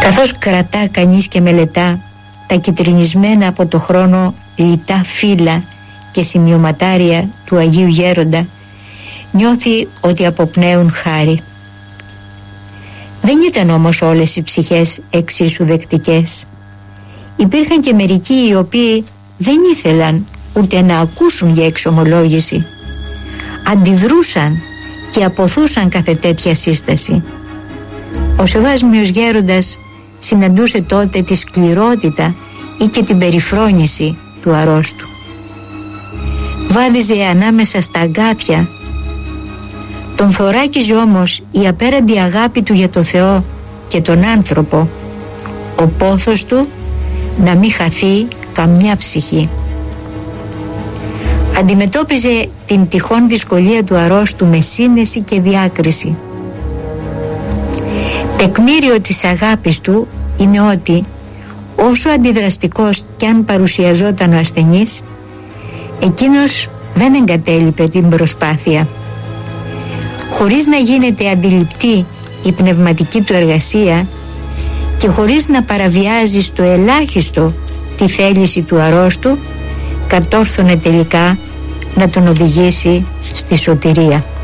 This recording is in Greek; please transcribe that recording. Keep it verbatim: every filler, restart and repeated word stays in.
Καθώς κρατά κανείς και μελετά τα κυτρινισμένα από το χρόνο λιτά φύλλα και σημειωματάρια του Αγίου Γέροντα, νιώθει ότι αποπνέουν χάρη. Δεν ήταν όμως όλες οι ψυχές εξίσου δεκτικές. Υπήρχαν και μερικοί οι οποίοι δεν ήθελαν ούτε να ακούσουν για εξομολόγηση. Αντιδρούσαν και αποθούσαν κάθε τέτοια σύσταση. Ο Σεβάσμιος Γέροντας συναντούσε τότε τη σκληρότητα ή και την περιφρόνηση του αρρώστου. Βάδιζε ανάμεσα στα αγκάθια. Τον θωράκιζε όμως η απέραντη αγάπη του για το Θεό και τον άνθρωπο, ο πόθος του να μην χαθεί καμιά ψυχή. Αντιμετώπιζε την τυχόν δυσκολία του αρρώστου με σύνεση και διάκριση. Τεκμήριο της αγάπης του είναι ότι όσο αντιδραστικός κι αν παρουσιαζόταν ο ασθενής, εκείνος δεν εγκατέλειπε την προσπάθεια. Χωρίς να γίνεται αντιληπτή η πνευματική του εργασία και χωρίς να παραβιάζει στο ελάχιστο τη θέληση του αρρώστου, κατόρθωνε τελικά να τον οδηγήσει στη σωτηρία.